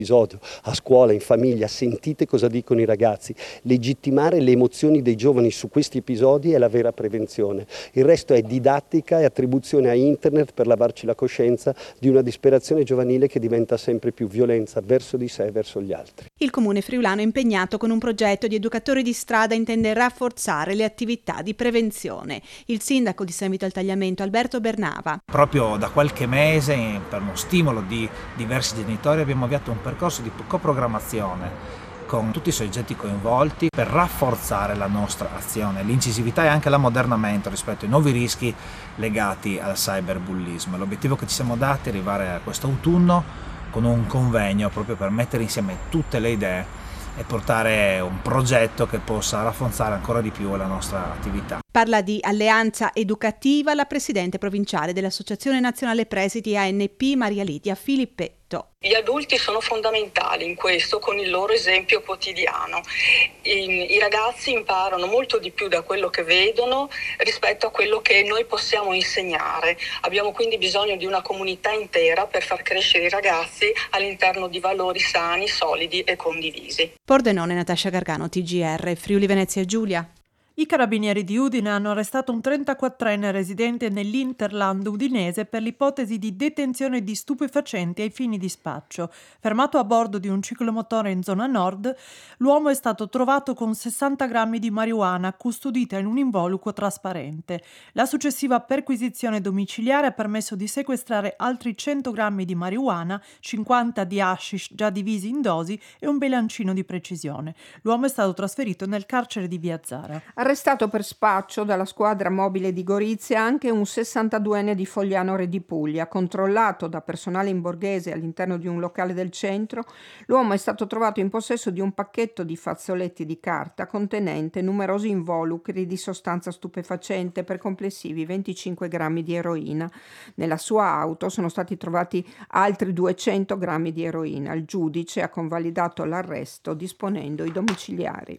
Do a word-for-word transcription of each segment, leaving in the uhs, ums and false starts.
episodio a scuola, in famiglia, sentite cosa dicono i ragazzi. Legittimare le emozioni dei giovani su questi episodi è la vera prevenzione. Il resto è didattica e attribuzione a internet per lavarci la coscienza di una disperazione giovanile che diventa sempre più violenza verso di sé e verso gli altri. Il comune friulano è impegnato con un progetto di educatori di strada intende rafforzare le attività di prevenzione. Il sindaco di San Vito al Tagliamento, Alberto Bernava. Proprio da qualche mese, per uno stimolo di diversi genitori, abbiamo avviato un percorso di coprogrammazione con tutti i soggetti coinvolti per rafforzare la nostra azione, l'incisività e anche l'ammodernamento rispetto ai nuovi rischi legati al cyberbullismo. L'obiettivo che ci siamo dati è arrivare a questo autunno con un convegno proprio per mettere insieme tutte le idee e portare un progetto che possa rafforzare ancora di più la nostra attività. Parla di alleanza educativa la presidente provinciale dell'Associazione Nazionale Presidi A N P, Maria Lidia Filippetto. Gli adulti sono fondamentali in questo con il loro esempio quotidiano. I, i ragazzi imparano molto di più da quello che vedono rispetto a quello che noi possiamo insegnare. Abbiamo quindi bisogno di una comunità intera per far crescere i ragazzi all'interno di valori sani, solidi e condivisi. Pordenone, Natascia Gargano, T G R, Friuli Venezia Giulia. I carabinieri di Udine hanno arrestato un trentaquattrenne residente nell'Interland udinese per l'ipotesi di detenzione di stupefacenti ai fini di spaccio. Fermato a bordo di un ciclomotore in zona nord, l'uomo è stato trovato con sessanta grammi di marijuana custodita in un involucro trasparente. La successiva perquisizione domiciliare ha permesso di sequestrare altri cento grammi di marijuana, cinquanta di hashish già divisi in dosi e un bilancino di precisione. L'uomo è stato trasferito nel carcere di Via Zara. Arrestato per spaccio dalla squadra mobile di Gorizia anche un sessantaduenne di Fogliano Re di Puglia. Controllato da personale in borghese all'interno di un locale del centro, l'uomo è stato trovato in possesso di un pacchetto di fazzoletti di carta contenente numerosi involucri di sostanza stupefacente per complessivi venticinque grammi di eroina. Nella sua auto sono stati trovati altri duecento grammi di eroina. Il giudice ha convalidato l'arresto disponendo i domiciliari.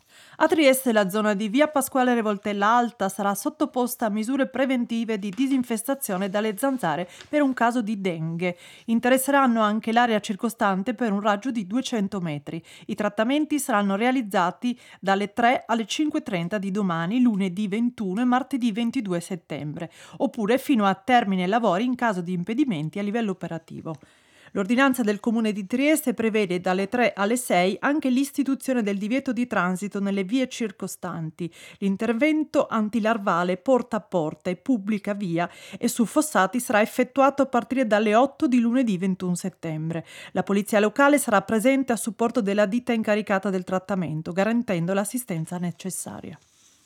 A Trieste la zona di via Pasquale Revoltella Alta sarà sottoposta a misure preventive di disinfestazione dalle zanzare per un caso di dengue. Interesseranno anche l'area circostante per un raggio di duecento metri. I trattamenti saranno realizzati dalle tre alle cinque e trenta di domani, lunedì ventuno e martedì ventidue settembre, oppure fino a termine lavori in caso di impedimenti a livello operativo. L'ordinanza del Comune di Trieste prevede dalle tre alle sei anche l'istituzione del divieto di transito nelle vie circostanti, l'intervento antilarvale porta a porta e pubblica via e su fossati sarà effettuato a partire dalle otto di lunedì ventuno settembre. La polizia locale sarà presente a supporto della ditta incaricata del trattamento, garantendo l'assistenza necessaria.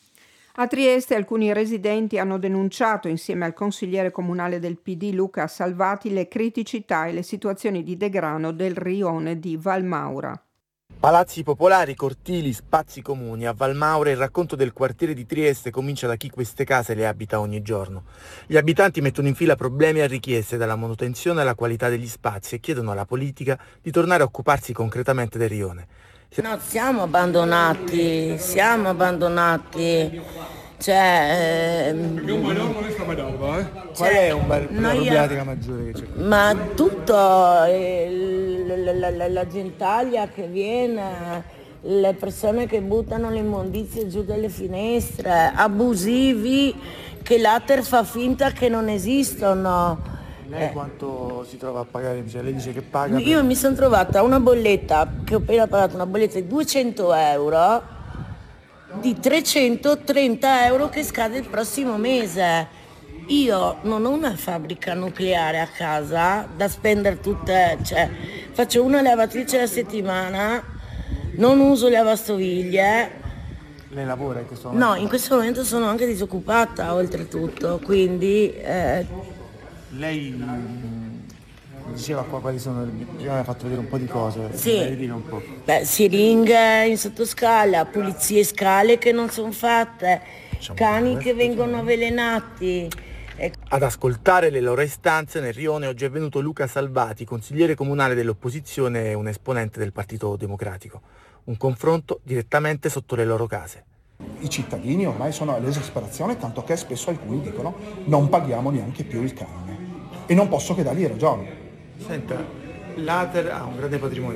A Trieste alcuni residenti hanno denunciato insieme al consigliere comunale del P D Luca Salvati le criticità e le situazioni di degrano del rione di Valmaura. Palazzi popolari, cortili, spazi comuni. A Valmaura il racconto del quartiere di Trieste comincia da chi queste case le abita ogni giorno. Gli abitanti mettono in fila problemi e richieste dalla manutenzione alla qualità degli spazi e chiedono alla politica di tornare a occuparsi concretamente del rione. No, siamo abbandonati, siamo abbandonati. Cioè, ehm, qual è un bar- la noi- problematica maggiore che c'è? ma tutto eh, la, la, la, la gentaglia che viene, le persone che buttano le immondizie giù dalle finestre, abusivi che l'Ater fa finta che non esistono. Lei quanto si trova a pagare? Cioè, lei dice che paga? Io per... mi sono trovata una bolletta, che ho appena pagato una bolletta di duecento euro, di trecentotrenta euro che scade il prossimo mese. Io non ho una fabbrica nucleare a casa da spendere tutte, cioè faccio una lavatrice alla settimana, non uso lavastoviglie. Lei lavora in questo momento? No, in questo momento sono anche disoccupata oltretutto, quindi... Eh, Lei mh, diceva qua quali sono, prima mi ha fatto vedere un po' di cose, sì. Lei dire un po'. Beh, siringhe in sottoscala, pulizie scale che non sono fatte, diciamo cani che vengono avvelenati. Ad ascoltare le loro istanze nel rione oggi è venuto Luca Salvati, consigliere comunale dell'opposizione e un esponente del Partito Democratico. Un confronto direttamente sotto le loro case. I cittadini ormai sono all'esasperazione, tanto che spesso alcuni dicono non paghiamo neanche più il canone. E non posso che dargli ragione. Senta, L'Ater ha un grande patrimonio